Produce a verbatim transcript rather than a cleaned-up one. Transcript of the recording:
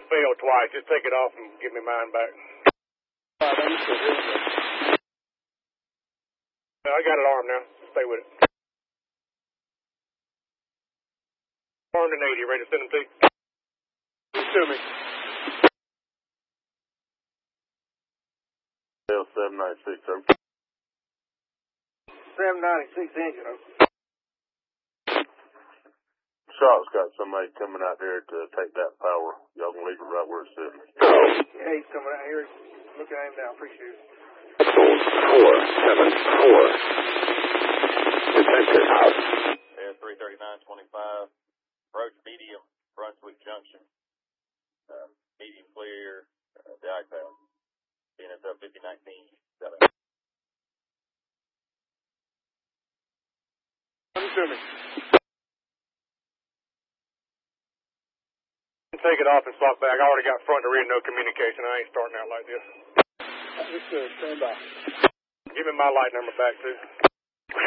Failed twice. Just take it off and give me mine back. I got it armed now. Stay with it. Armed and eighty. Ready to send them to you? To me. L seven ninety-six, sir. seven ninety-six engine. Shot's got somebody coming out there to take that power. Y'all can leave it right where it's sitting. Yeah, he's coming out here. Looking at him now. Appreciate it. four seven four. Detected house. Yeah, three thirty-nine twenty-five. Approach medium, Brunswick Junction. Uh, medium clear, uh, the iPad. B N S F fifty nineteen. seven. Come to me. Take it off and swap back. I already got front to rear, no communication. I ain't starting out like this. Understood. Stand by. Give me my light number back, too.